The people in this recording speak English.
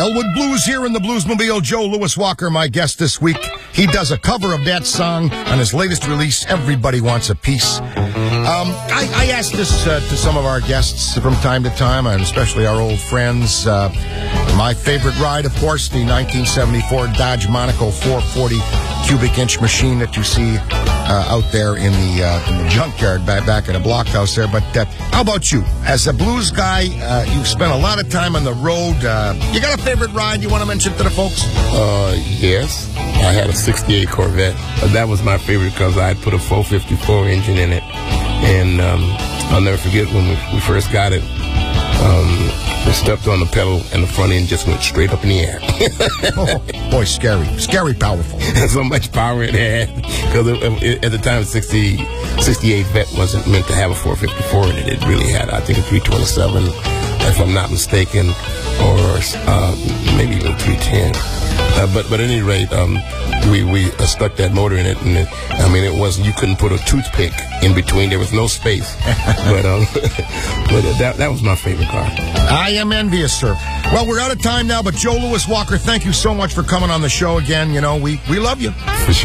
Elwood Blues here in the Bluesmobile. Joe Louis Walker, my guest this week. He does a cover of that song on his latest release, Everybody Wants a Piece. I asked this to some of our guests from time to time, and especially our old friends. My favorite ride, of course, the 1974 Dodge Monaco 440 cubic inch machine that you see out there in the junkyard back in the blockhouse there. But how about you? As a blues guy, you've spent a lot of time on the road. You got a favorite ride you want to mention to the folks? Yes. I had a 68 Corvette. That was my favorite because I had put a 454 engine in it. And I'll never forget when we first got it. We stepped on the pedal and the front end just went straight up in the air. Oh, boy, scary. Scary powerful. So much power it had. Because at the time, 68 Vet wasn't meant to have a 454 in it. It really had, I think, a 327, if I'm not mistaken, or maybe even 310. But at any rate, we stuck that motor in it, and it wasn't, you couldn't put a toothpick in between. There was no space. but that was my favorite car. I am envious, sir. Well, we're out of time now, but Joe Louis Walker, thank you so much for coming on the show again. You know, we love you. For sure.